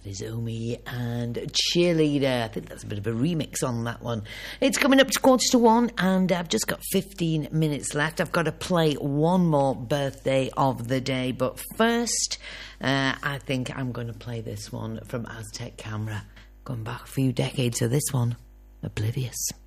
That is Omi and Cheerleader. I think that's a bit of a remix on that one. It's coming up to 1:15 and I've just got 15 minutes left. I've got to play one more birthday of the day. But first, I think I'm going to play this one from Aztec Camera. Going back a few decades to this one, Oblivious.